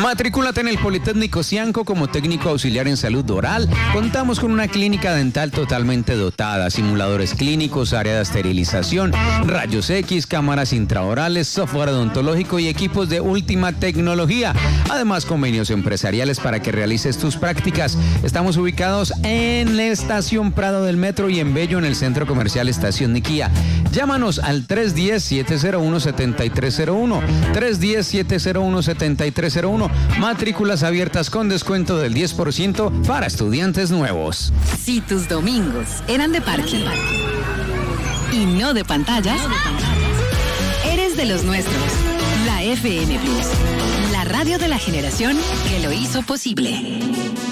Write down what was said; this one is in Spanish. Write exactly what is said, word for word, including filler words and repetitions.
Matricúlate en el Politécnico Cianco como técnico auxiliar en salud oral. Contamos con una clínica dental totalmente dotada, simuladores clínicos, área de esterilización, rayos X, cámaras intraorales, software odontológico y equipos de última tecnología. Además, convenios empresariales para que realices tus prácticas. Estamos ubicados en la estación Prado del Metro y en Bello, en el Centro Comercial Estación Niquía. Llámanos al tres uno cero, siete cero uno, siete tres cero uno, tres uno cero, siete cero uno, siete tres cero uno. Matrículas abiertas con descuento del diez por ciento para estudiantes nuevos. Si tus domingos eran de parque y no de pantallas, eres de los nuestros. La F M Plus, la radio de la generación que lo hizo posible.